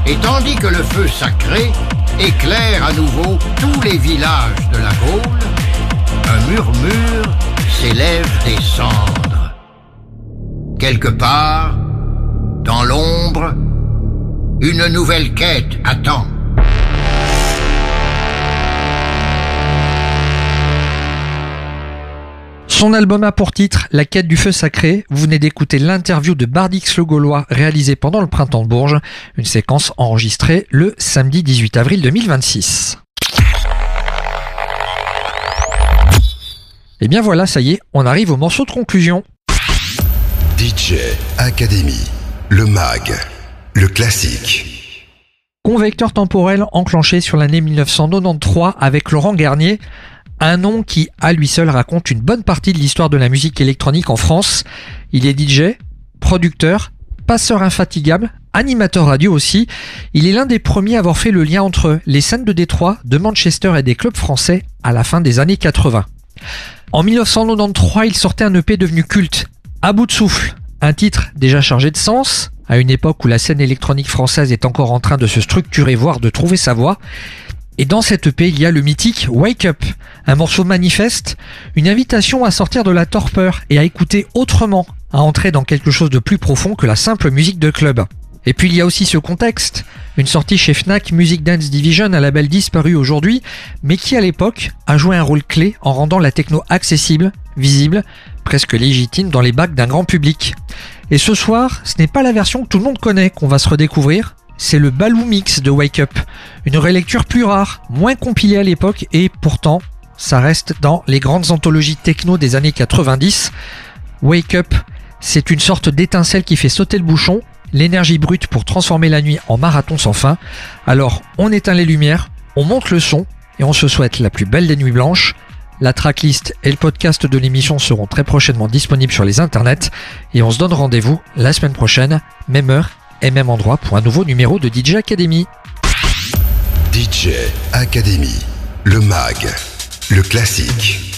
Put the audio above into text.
Et tandis que le feu sacré éclaire à nouveau tous les villages de la Gaule, un murmure s'élève des cendres. Quelque part, dans l'ombre, une nouvelle quête attend. Son album a pour titre La quête du feu sacré. Vous venez d'écouter l'interview de Bardix le Gaulois réalisée pendant le Printemps de Bourges, une séquence enregistrée le samedi 18 avril 2026. Et bien voilà, ça y est, on arrive au morceau de conclusion. DJ Academy, le mag, le classique. Convecteur temporel enclenché sur l'année 1993 avec Laurent Garnier. Un nom qui, à lui seul, raconte une bonne partie de l'histoire de la musique électronique en France. Il est DJ, producteur, passeur infatigable, animateur radio aussi. Il est l'un des premiers à avoir fait le lien entre les scènes de Détroit, de Manchester et des clubs français à la fin des années 80. En 1993, il sortait un EP devenu culte, À bout de souffle, un titre déjà chargé de sens, à une époque où la scène électronique française est encore en train de se structurer, voire de trouver sa voie. Et dans cette EP, il y a le mythique Wake Up, un morceau manifeste, une invitation à sortir de la torpeur et à écouter autrement, à entrer dans quelque chose de plus profond que la simple musique de club. Et puis il y a aussi ce contexte, une sortie chez Fnac Music Dance Division, un label disparu aujourd'hui, mais qui à l'époque a joué un rôle clé en rendant la techno accessible, visible, presque légitime dans les bacs d'un grand public. Et ce soir, ce n'est pas la version que tout le monde connaît qu'on va se redécouvrir, c'est le Baloo Mix de Wake Up, une relecture plus rare, moins compilée à l'époque et pourtant, ça reste dans les grandes anthologies techno des années 90. Wake Up, c'est une sorte d'étincelle qui fait sauter le bouchon, l'énergie brute pour transformer la nuit en marathon sans fin. Alors, on éteint les lumières, on monte le son et on se souhaite la plus belle des nuits blanches. La tracklist et le podcast de l'émission seront très prochainement disponibles sur les internets et on se donne rendez-vous la semaine prochaine, même heure et même endroit pour un nouveau numéro de DJ Academy. DJ Academy, le mag, le classique.